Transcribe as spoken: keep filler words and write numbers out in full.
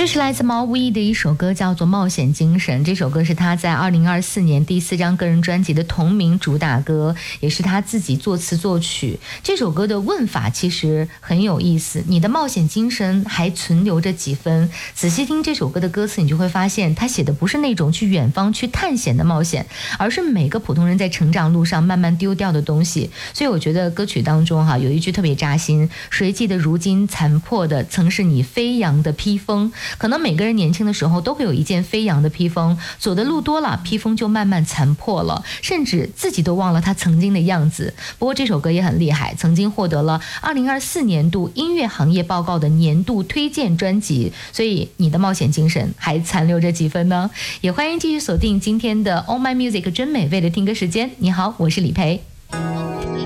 这是来自毛不易的一首歌，叫做《冒险精神》。这首歌是他在二零二四年第四张个人专辑的同名主打歌，也是他自己作词作曲。这首歌的问法其实很有意思，你的冒险精神还存留着几分？仔细听这首歌的歌词，你就会发现他写的不是那种去远方去探险的冒险，而是每个普通人在成长路上慢慢丢掉的东西。所以我觉得歌曲当中哈有一句特别扎心，谁记得如今残破的曾是你飞扬的披风。可能每个人年轻的时候都会有一件飞扬的披风，走的路多了，披风就慢慢残破了，甚至自己都忘了他曾经的样子。不过这首歌也很厉害，曾经获得了二零二四年度音乐行业报告的年度推荐专辑。所以你的冒险精神还残留着几分呢？也欢迎继续锁定今天的 Oh My Music 真美味的听歌时间。你好，我是李培。